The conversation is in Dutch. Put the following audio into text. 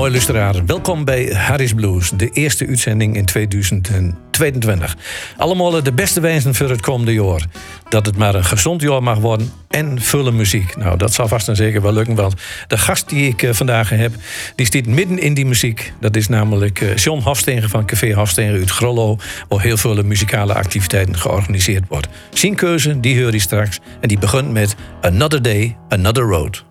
Mooi luisteraar, welkom bij Harry's Blues, de eerste uitzending in 2022. Allemaal de beste wensen voor het komende jaar. Dat het maar een gezond jaar mag worden en volle muziek. Nou, dat zal vast en zeker wel lukken, want de gast die ik vandaag heb, die staat midden in die muziek. Dat is namelijk John Hofstegen van Café Hofstegen uit Grollo, waar heel veel muzikale activiteiten georganiseerd wordt. Zijn keuze, die hoor je straks, en die begint met Another Day, Another Road.